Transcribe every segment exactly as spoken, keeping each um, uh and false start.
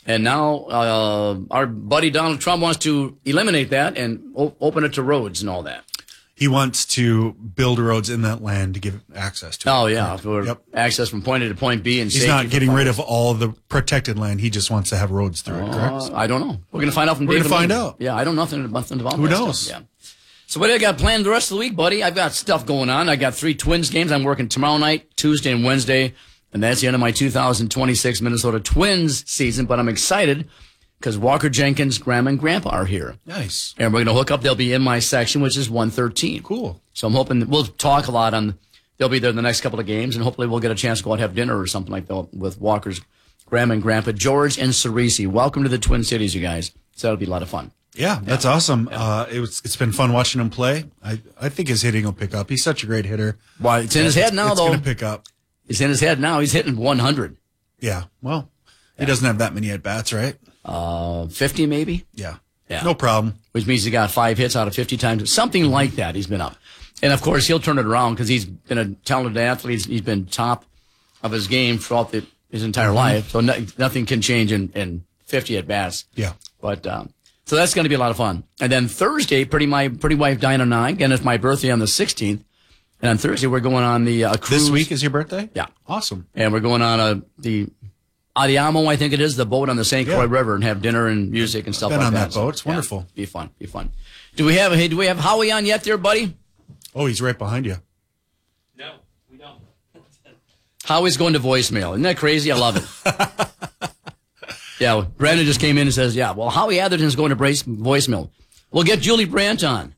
And now uh, our buddy Donald Trump wants to eliminate that and o- open it to roads and all that. He wants to build roads in that land to give access to it. Oh, yeah. For Yep. access from point A to point B. And He's not getting rid of all the protected land. He just wants to have roads through it, correct? Uh, I don't know. We're going to find out from We're David. gonna find Lane. out. Yeah, I don't know nothing, nothing about Who that knows? stuff. Yeah. So what do I got planned the rest of the week, buddy? I've got stuff going on. I got three Twins games. I'm working tomorrow night, Tuesday, and Wednesday. And that's the end of my two thousand twenty-six Minnesota Twins season. But I'm excited because Walker Jenkins, Grandma, and Grandpa are here. Nice. And we're going to hook up. They'll be in my section, which is one thirteen. Cool. So I'm hoping that we'll talk a lot on, they'll be there the next couple of games, and hopefully we'll get a chance to go out and have dinner or something like that with Walker's Grandma and Grandpa, George and Cerisi. Welcome to the Twin Cities, you guys. So that'll be a lot of fun. Yeah, that's yeah. awesome. Yeah. Uh, it was, it's been fun watching him play. I, I think his hitting will pick up. He's such a great hitter. Well, it's in his head now, it's though. It's going to pick up. It's in his head now. He's hitting one hundred. Yeah, well, he doesn't have that many at-bats, right? Uh, fifty maybe? Yeah. Yeah. No problem. Which means he got five hits out of fifty times. Something like that he's been up. And, of course, he'll turn it around because he's been a talented athlete. He's, he's been top of his game throughout the, his entire mm-hmm. life. So no, nothing can change in, in fifty at-bats. Yeah. But um, so that's going to be a lot of fun. And then Thursday, pretty my pretty wife Dinah and I, again, it's my birthday on the sixteenth. And on Thursday, we're going on the uh, cruise. This week is your birthday? Yeah. Awesome. And we're going on a, the Adiamo, I think it is, the boat on the Saint Croix yeah. River, and have dinner and music and stuff Been like on that. that boat. It's so, wonderful. Yeah, be fun. Be fun. Do we have hey, do we have Howie on yet there, buddy? Oh, he's right behind you. No, we don't. Howie's going to voicemail. Isn't that crazy? I love it. Yeah, Brandon just came in and says, yeah, well, Howie Atherton's going to brace voicemail. We'll get Julie Brandt on.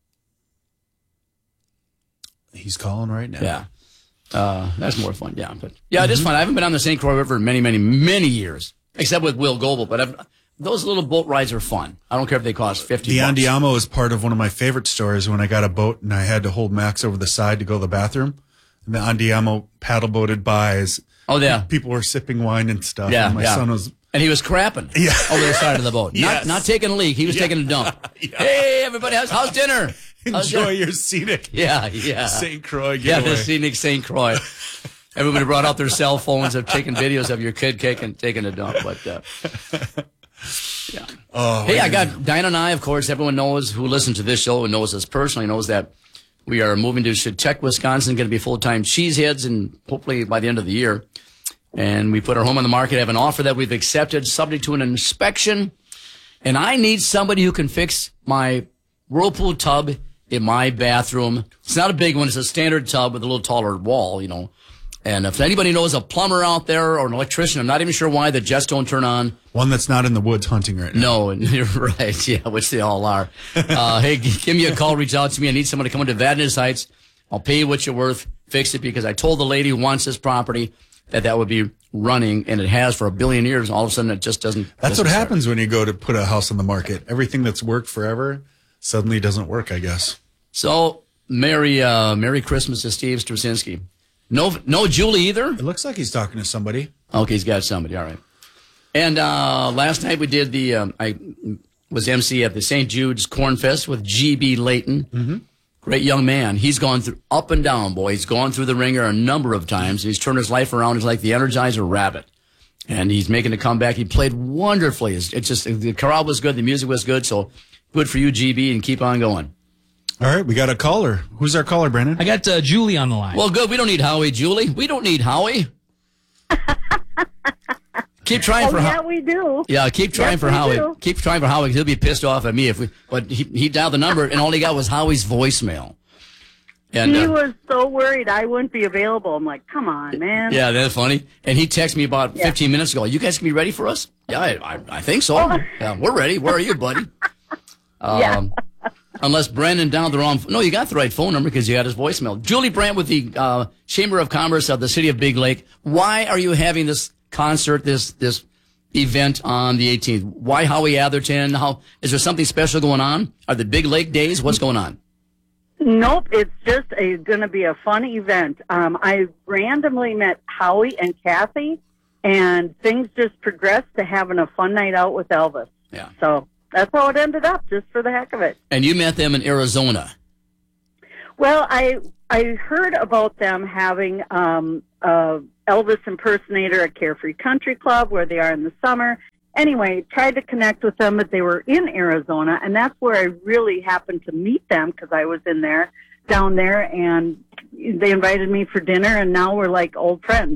He's calling right now. Yeah. Uh, that's more fun, yeah. But yeah, it is fun. I haven't been on the Saint Croix River in many, many, many years, except with Will Goebel. But I've, those little boat rides are fun. I don't care if they cost fifty. The bucks. Andiamo is part of one of my favorite stories. When I got a boat and I had to hold Max over the side to go to the bathroom, and the Andiamo paddle boated by as oh yeah, people were sipping wine and stuff. Yeah, and my yeah. son was. And he was crapping yeah. over the side of the boat. Yes. Not not taking a leak. He was yeah. taking a dump. yeah. Hey, everybody, how's, how's dinner? How's Enjoy dinner? your scenic Yeah, yeah. Saint Croix Yeah, getaway. the scenic Saint Croix. Everybody brought out their cell phones of taking videos of your kid taking, taking a dump. But, uh, yeah. Oh, hey, man. I got Dinah and I, of course, everyone knows who listens to this show and knows us personally, knows that we are moving to Chetek, Wisconsin, going to be full-time cheeseheads, and hopefully by the end of the year. And we put our home on the market, have an offer that we've accepted, subject to an inspection. And I need somebody who can fix my Whirlpool tub in my bathroom. It's not a big one. It's a standard tub with a little taller wall, you know. And if anybody knows a plumber out there or an electrician, I'm not even sure why the jets don't turn on. One that's not in the woods hunting right now. No, and you're right. Yeah, which they all are. Uh, hey, g- give me a call. Reach out to me. I need someone to come into Vadnais Heights. I'll pay you what you're worth. Fix it, because I told the lady who wants this property that that would be running, and it has for a billion years. All of a sudden, it just doesn't. That's doesn't what start. happens when you go to put a house on the market. Everything that's worked forever suddenly doesn't work, I guess. So, Merry, uh, Merry Christmas to Steve Straczynski. No, no Julie either? It looks like he's talking to somebody. Okay, he's got somebody. All right. And uh, last night we did the, um, I was M C at the Saint Jude's Corn Fest with G B Layton. Mm-hmm. Great young man. He's gone through up and down, boy. He's gone through the ringer a number of times. He's turned his life around. He's like the Energizer Rabbit. And he's making a comeback. He played wonderfully. It's, it's just, the crowd was good. The music was good. So good for you, G B, and keep on going. All right, we got a caller. Who's our caller, Brandon? I got uh, Julie on the line. Well, good. We don't need Howie, Julie. We don't need Howie. Keep trying oh, for yeah, Howie. we do. Yeah, keep trying Yes, for we Howie. do. Keep trying for Howie. He'll be pissed off at me if we. But he he dialed the number, and all he got was Howie's voicemail. And He uh, was so worried I wouldn't be available. I'm like, come on, man. yeah, that's funny. And he texted me about Yeah. fifteen minutes ago. You guys can be ready for us? Yeah, I I, I think so. Oh. Yeah, we're ready. Where are you, buddy? Um, Yeah. Unless Brandon dialed the wrong. No, you got the right phone number because you got his voicemail. Julie Brandt with the uh, Chamber of Commerce of the City of Big Lake. Why are you having this concert, this this event on the eighteenth? Why Howie Atherton? How is there something special going on? Are the Big Lake Days? What's going on? Nope, it's just a going to be a fun event. Um, I randomly met Howie and Kathy, and things just progressed to having a fun night out with Elvis. Yeah. So that's how it ended up, just for the heck of it. And you met them in Arizona. Well, I I heard about them having um, a Elvis impersonator at Carefree Country Club, where they are in the summer, anyway, tried to connect with them, but they were in Arizona, and that's where I really happened to meet them because I was in there, down there, and they invited me for dinner, and now we're like old friends.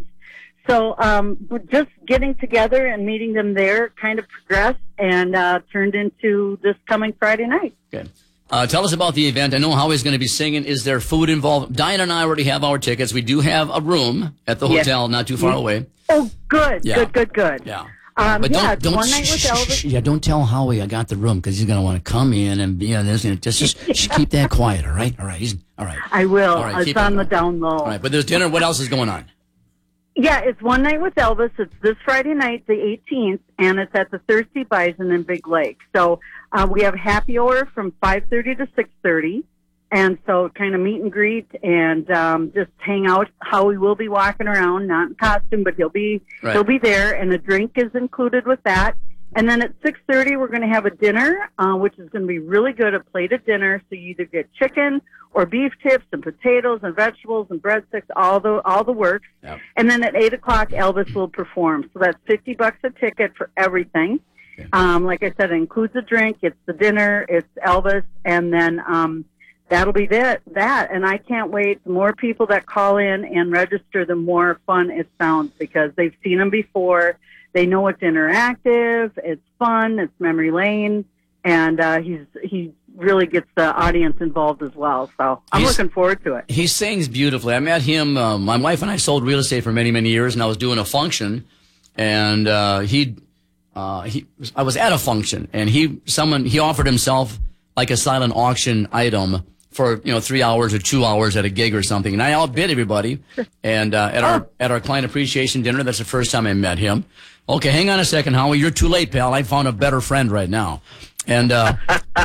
So um, just getting together and meeting them there kind of progressed and uh, turned into this coming Friday night. Okay. Uh, tell us about the event. I know Howie's going to be singing. Is there food involved? Diane and I already have our tickets. We do have a room at the Yes. hotel, not too far Yes. away. Oh, good, Yeah. good, good, good. Yeah. Um, But yeah, don't, it's don't, one night shh, with shh, Elvis. shh, yeah, don't tell Howie I got the room because he's going to want to come in and be on this. And just, just, just keep that quiet, all right? All right. He's, all right. I will. All right, It's keep it on the going. down low. All right. But there's dinner. What else is going on? Yeah, it's one night with Elvis. It's this Friday night, the eighteenth, and it's at the Thirsty Bison in Big Lake. So uh, we have happy hour from five thirty to six thirty, and so kind of meet and greet and um, just hang out. Howie will be walking around, not in costume, but he'll be Right. he'll be there, and a drink is included with that. And then at six thirty, we're going to have a dinner, uh, which is going to be really good, a plate of dinner. So you either get chicken or beef tips and potatoes and vegetables and breadsticks, all the all the works. Yep. And then at eight o'clock, Elvis will perform. So that's fifty bucks a ticket for everything. Okay. Um, like I said, it includes a drink, it's the dinner, it's Elvis, and then um, that'll be that. That, and I can't wait. The more people that call in and register, the more fun it sounds because they've seen him before. They know it's interactive, it's fun, it's memory lane, and uh, he's he really gets the audience involved as well. So I'm He's- looking forward to it. He sings beautifully. I met him. Uh, my wife and I sold real estate for many, many years, and I was doing a function, and uh, he, uh, he, I was at a function, and he, someone, he offered himself like a silent auction item for you know three hours or two hours at a gig or something, and I outbid everybody. And uh, at our at our client appreciation dinner, that's the first time I met him. Okay, hang on a second, Howie. You're too late, pal. I found a better friend right now. And uh,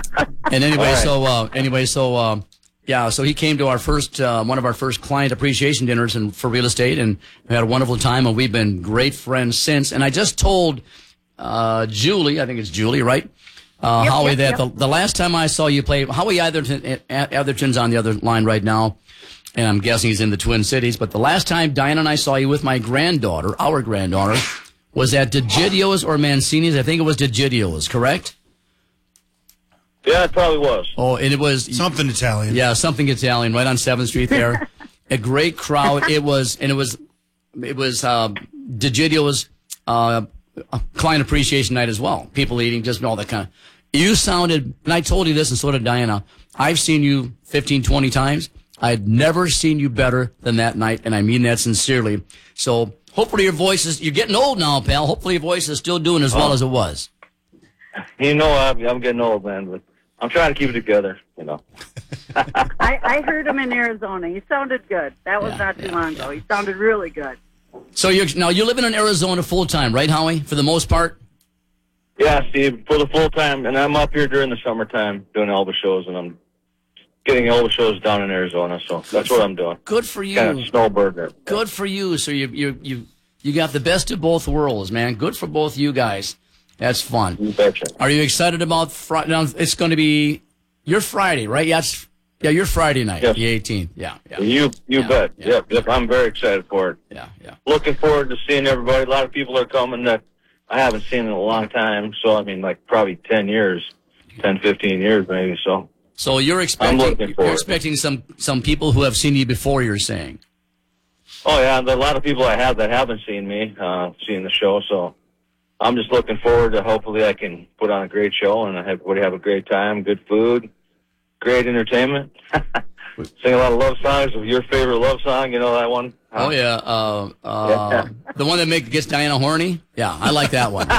and anyway, so uh, anyway, so uh, yeah, so he came to our first uh, one of our first client appreciation dinners and for real estate, and we had a wonderful time, and we've been great friends since. And I just told uh, Julie, I think it's Julie, right? Uh, Yep, Howie, yep, that yep. The, the last time I saw you play, Howie Atherton, Atherton's on the other line right now, and I'm guessing he's in the Twin Cities. But the last time Diana and I saw you with my granddaughter, our granddaughter, was at DeGidio's or Mancini's. I think it was DeGidio's, correct? Yeah, it probably was. Oh, and it was Something Italian. yeah, something Italian, right on Seventh Street there. A great crowd. It was, and it was, it was uh, DeGidio's uh, client appreciation night as well. People eating, just all that kind of. You sounded, and I told you this, and so did Diana. I've seen you fifteen, twenty times. I'd never seen you better than that night, and I mean that sincerely. So hopefully your voice is, you're getting old now, pal. Hopefully your voice is still doing as well as it was. You know, I'm, I'm getting old, man, but I'm trying to keep it together, you know. I, I heard him in Arizona. He sounded good. That was Yeah, not too yeah, long ago. He sounded really good. So you're, now you're living in Arizona full time, right, Howie, for the most part? Yeah, Steve, for the full time, and I'm up here during the summertime doing Elvis shows, and I'm getting Elvis shows down in Arizona, so that's what I'm doing. Good for you. Kind of snowbird there. Good for you. So you you you you got the best of both worlds, man. Good for both you guys. That's fun. You betcha. Are you excited about Friday? Now it's going to be your Friday, right? Yeah, it's, yeah, your Friday night, Yes. the eighteenth. Yeah, yeah, You you Yeah, bet. yeah, Yep, yep. I'm very excited for it. yeah, yeah. Looking forward to seeing everybody. A lot of people are coming that I haven't seen in a long time, so I mean, like probably ten years, ten, fifteen years maybe, so. So you're expecting looking you're forward. expecting some some people who have seen you before. You're saying. Oh yeah, there are a lot of people I have that haven't seen me, uh, seen the show, so I'm just looking forward to hopefully I can put on a great show and everybody have a great time, good food, great entertainment. Sing a lot of love songs. Your favorite love song, you know that one? Oh yeah, uh, uh, the one that make, gets Diana horny. Yeah, I like that one.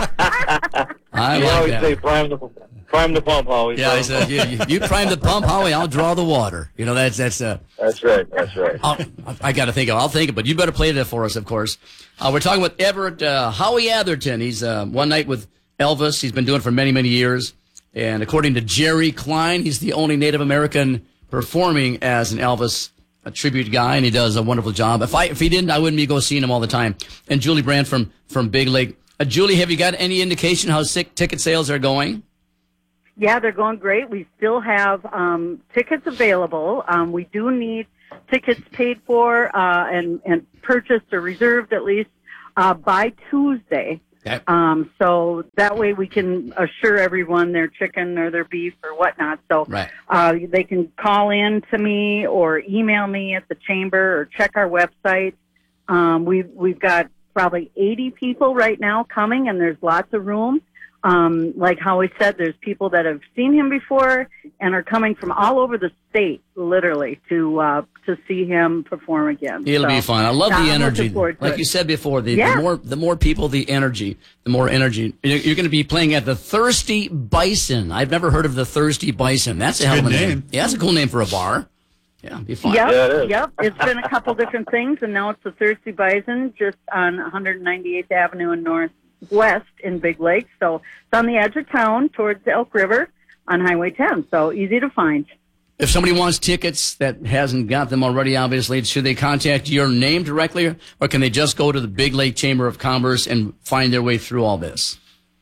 I You like always that. say prime the prime the pump, always. Yeah, I said you, you, you prime the pump, Howie. I'll draw the water. You know that's that's uh. That's right. That's right. I'll, I got to think of. I'll think of, but you better play that for us, of course. Uh, we're talking with Everett uh, Howie Atherton. He's uh, one night with Elvis. He's been doing it for many, many years. And according to Jerry Klein, he's the only Native American performing as an Elvis a tribute guy, and he does a wonderful job. If I if he didn't, I wouldn't be go seeing him all the time. And Julie Brandt from from Big Lake. Uh, Julie, have you got any indication how sick ticket sales are going? Yeah, they're going great. We still have um, tickets available. Um, we do need tickets paid for uh, and, and purchased or reserved at least uh, by Tuesday. Okay. Um, so that way we can assure everyone their chicken or their beef or whatnot. So Right. uh, they can call in to me or email me at the chamber or check our website. Um, we've, we've got probably eighty people right now coming, and there's lots of room. Um, like Howie said, there's people that have seen him before and are coming from all over the state, literally, to uh, to see him perform again. It'll So, be fun. I love I'm the looking energy. forward to Like it. you said before, the, Yeah. the more the more people, the energy, the more energy. You're, you're going to be playing at the Thirsty Bison. I've never heard of the Thirsty Bison. That's a hell of a good name. name. Yeah, that's a cool name for a bar. Yeah, it'd be fun. Yep, Yeah, it is. yep. It's been a couple different things, and now it's the Thirsty Bison just on one ninety-eighth Avenue in Northwest in Big Lake. So it's on the edge of town towards Elk River on Highway ten. So easy to find. If somebody wants tickets that hasn't got them already, obviously, should they contact your name directly, or can they just go to the Big Lake Chamber of Commerce and find their way through all this?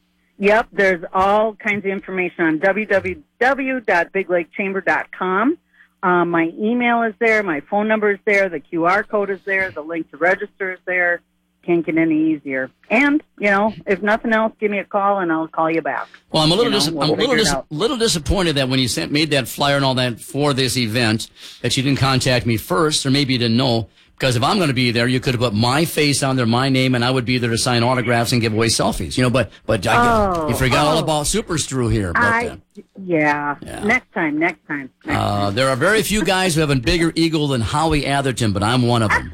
Yep, there's all kinds of information on w w w dot big lake chamber dot com. Um, my email is there, my phone number is there, the Q R code is there, the link to register is there. Can't get any easier. And, you know, if nothing else, give me a call and I'll call you back. Well, I'm a little, You know, dis- we'll I'm a little, figure it dis- out. little disappointed that when you sent, made that flyer and all that for this event, that you didn't contact me first, or maybe you didn't know. Because if I'm going to be there, you could have put my face on there, my name, and I would be there to sign autographs and give away selfies. You know, but but I, Oh, you forgot all oh. about Super Stru here. But, uh, I, yeah. Yeah. Next time, next time. Next Uh, there are very few guys who have a bigger eagle than Howie Atherton, but I'm one of them.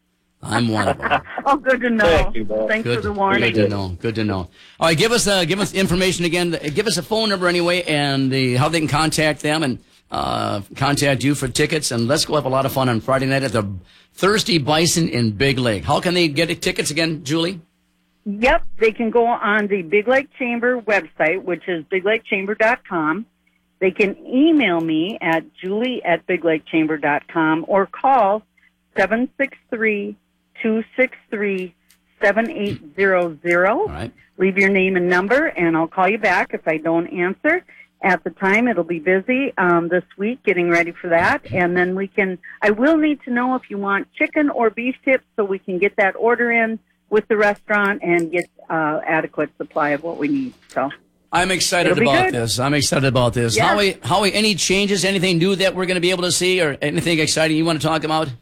I'm one of them. Oh, good to know. Thank you, Bob. Thanks Good, for the warning. good to know. Good to know. All right, give us uh, give us information again. Give us a phone number anyway, and the how they can contact them and uh, contact you for tickets. And let's go have a lot of fun on Friday night at the Thirsty Bison in Big Lake. How can they get tickets again, Julie? Yep, they can go on the Big Lake Chamber website, which is big lake chamber dot com. They can email me at julie at big lake chamber dot com or call seven six three, two six three, seven eight zero zero. All right. Leave your name and number, and I'll call you back if I don't answer. At the time, it'll be busy um, this week getting ready for that. And then we can, I will need to know if you want chicken or beef tips so we can get that order in with the restaurant and get uh, adequate supply of what we need. So I'm excited It'll be about good. this. I'm excited about this. Yeah. Howie, Howie, any changes, anything new that we're going to be able to see, or anything exciting you want to talk about?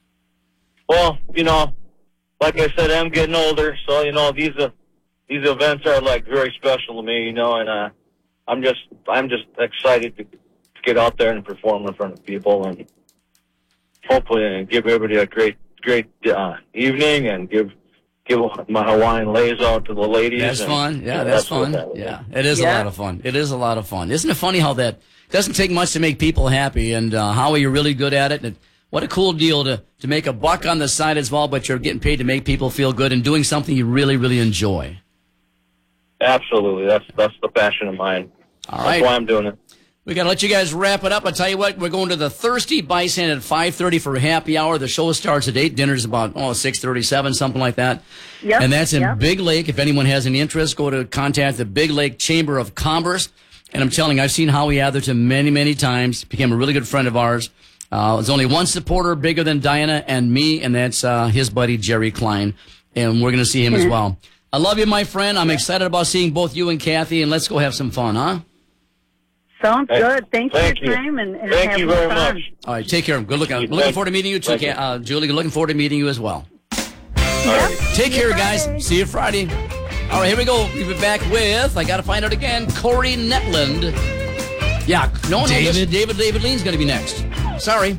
Well, you know, like I said, I'm getting older, so you know these uh, these events are like very special to me, you know, and uh, I'm just I'm just excited to, to get out there and perform in front of people, and hopefully uh, give everybody a great great uh, evening, and give give my Hawaiian lays out to the ladies. That's and, fun. Yeah, and that's, what fun. that was. Yeah, it is a Yeah. lot of fun. It is a lot of fun. Isn't it funny how that doesn't take much to make people happy? And uh, Howie, you're really good at it. And what a cool deal to, to make a buck on the side as well, but you're getting paid to make people feel good and doing something you really, really enjoy. Absolutely, that's that's the passion of mine. All That's right. why I'm doing it. We got to let you guys wrap it up. I'll tell you what, we're going to the Thirsty Bison at five thirty for a happy hour. The show starts at eight. Dinner's about, oh, six thirty-seven, something like that. Yep, And that's in yep. Big Lake. If anyone has any interest, go to contact the Big Lake Chamber of Commerce. And I'm telling you, I've seen Howie Atherton many, many times. Became a really good friend of ours. Uh, there's only one supporter bigger than Diana and me, and that's uh, his buddy, Jerry Klein. And we're going to see him as well. I love you, my friend. I'm excited about seeing both you and Kathy, and let's go have some fun, huh? sounds Hey, good. Thanks thank for your you. time and, and Thank having you very fun. much. All right, take care. Good looking. Thank Looking you. forward to meeting you too, Thank you. Ca- uh, Julie. Looking forward to meeting you as well. Yep. Take See you care, guys. Friday. See you Friday. All right, here we go. We'll be back with, I got to find out again, Corey Netland. Yeah, no, no, David? this- David, David Lean's going to be next. Sorry.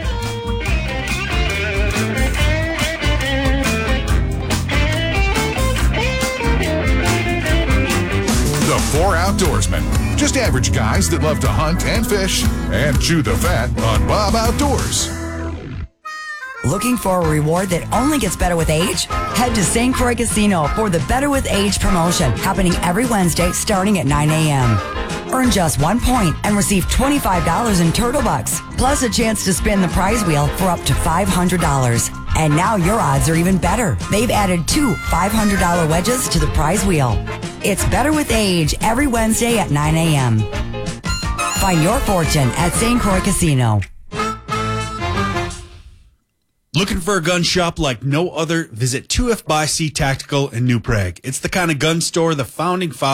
The Four Outdoorsmen. Just average guys that love to hunt and fish and chew the fat on Bob Outdoors. Looking for a reward that only gets better with age? Head to Saint Croix Casino for the Better with Age promotion happening every Wednesday starting at nine a.m. Earn just one point and receive twenty-five dollars in Turtle Bucks, plus a chance to spin the prize wheel for up to five hundred dollars. And now your odds are even better. They've added two five hundred dollars wedges to the prize wheel. It's Better with Age every Wednesday at nine a.m. Find your fortune at Saint Croix Casino. Looking for a gun shop like no other? Visit two F by C Tactical in New Prague. It's the kind of gun store the founding fathers